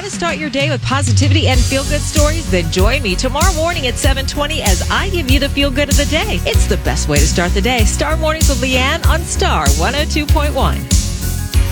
to start your day with positivity and feel-good stories? Then join me tomorrow morning at 7:20 as I give you the feel-good of the day. It's the best way to start the day. Star Mornings with Leanne on Star 102.1.